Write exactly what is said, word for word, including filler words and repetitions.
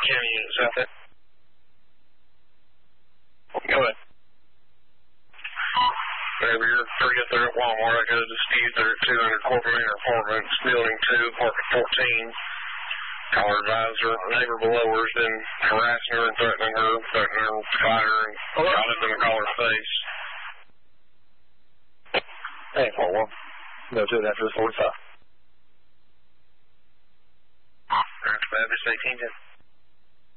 County unit, is that that? Go ahead. Whenever you're three up there at Walmart, I go to Steve there at two hundred Corporate Manor Apartments, Building two, Apartment fourteen. Caller advisor, neighbor below her has been harassing her and threatening her, threatening her with fire and shot it in the caller's face. Hey, four one. Go to it after the forty-five. That's Baptist eighteen.